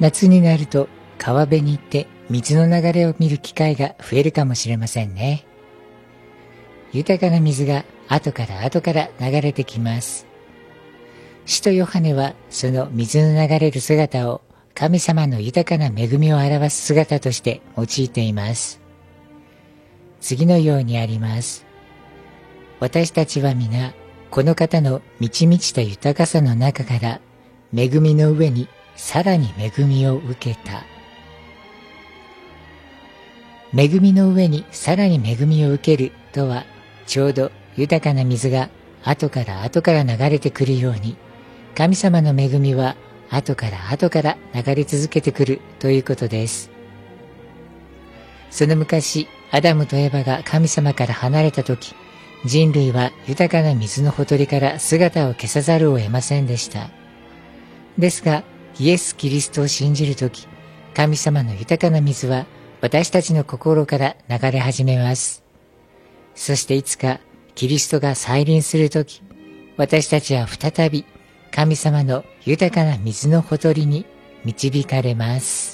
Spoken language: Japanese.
夏になると川辺に行って水の流れを見る機会が増えるかもしれませんね。豊かな水が後から後から流れてきます。使徒ヨハネはその水の流れる姿を神様の豊かな恵みを表す姿として用いています。次のようにあります。私たちは皆この方の満ち満ちた豊かさの中から恵みの上にさらに恵みを受けた。恵みの上にさらに恵みを受けるとは、ちょうど豊かな水が後から後から流れてくるように、神様の恵みは後から後から流れ続けてくるということです。その昔、アダムとエバが神様から離れたとき、人類は豊かな水のほとりから姿を消さざるを得ませんでした。ですが、イエス・キリストを信じるとき、神様の豊かな水は私たちの心から流れ始めます。そしていつかキリストが再臨するとき、私たちは再び神様の豊かな水のほとりに導かれます。